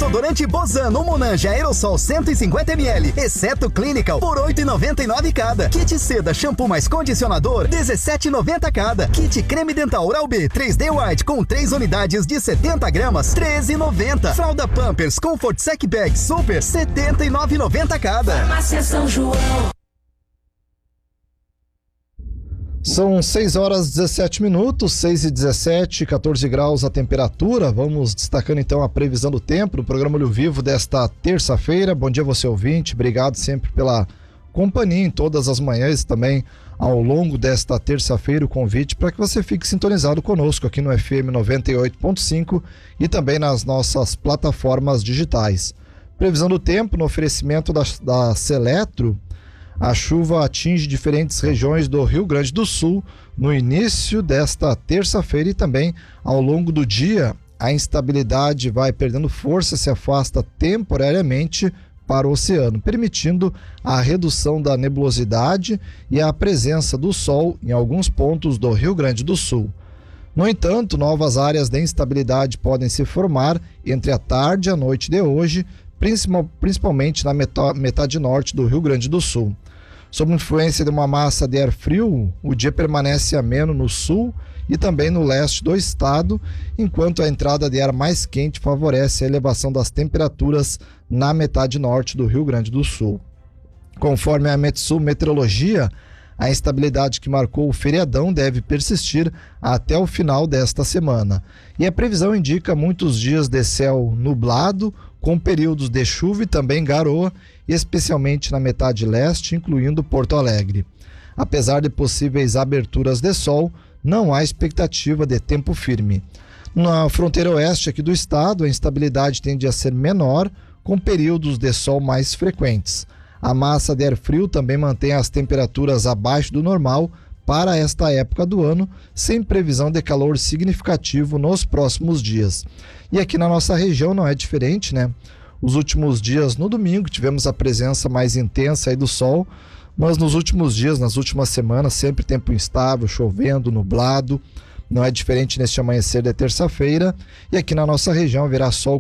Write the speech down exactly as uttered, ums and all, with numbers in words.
Desodorante Bozano Monange Aerosol cento e cinquenta mililitros, exceto Clinical, por oito reais e noventa e nove centavos cada. Kit Seda Shampoo mais Condicionador, dezessete reais e noventa centavos cada. Kit Creme Dental Oral B três D White com três unidades de setenta gramas, treze reais e noventa centavos. Fralda Pampers Comfort Sec Bag Super, setenta e nove reais e noventa centavos cada. Farmácia São João. São seis horas e dezessete minutos, seis e dezessete, quatorze graus a temperatura. Vamos destacando então a previsão do tempo no programa Olho Vivo desta terça-feira. Bom dia você ouvinte, obrigado sempre pela companhia em todas as manhãs também ao longo desta terça-feira. O convite para que você fique sintonizado conosco aqui no F M noventa e oito ponto cinco e também nas nossas plataformas digitais. Previsão do tempo no oferecimento da, da Seletro. A chuva atinge diferentes regiões do Rio Grande do Sul no início desta terça-feira e também ao longo do dia. A instabilidade vai perdendo força, se afasta temporariamente para o oceano, permitindo a redução da nebulosidade e a presença do sol em alguns pontos do Rio Grande do Sul. No entanto, novas áreas de instabilidade podem se formar entre a tarde e a noite de hoje, principalmente na metade norte do Rio Grande do Sul. Sob influência de uma massa de ar frio, o dia permanece ameno no sul e também no leste do estado, enquanto a entrada de ar mais quente favorece a elevação das temperaturas na metade norte do Rio Grande do Sul. Conforme a Metsul Meteorologia, a instabilidade que marcou o feriadão deve persistir até o final desta semana. E a previsão indica muitos dias de céu nublado, com períodos de chuva e também garoa, especialmente na metade leste, incluindo Porto Alegre. Apesar de possíveis aberturas de sol, não há expectativa de tempo firme. Na fronteira oeste aqui do estado, a instabilidade tende a ser menor, com períodos de sol mais frequentes. A massa de ar frio também mantém as temperaturas abaixo do normal para esta época do ano, sem previsão de calor significativo nos próximos dias. E aqui na nossa região não é diferente, né? Os últimos dias, no domingo, tivemos a presença mais intensa aí do sol, mas nos últimos dias, nas últimas semanas, sempre tempo instável, chovendo, nublado. Não é diferente neste amanhecer de terça-feira. E aqui na nossa região haverá sol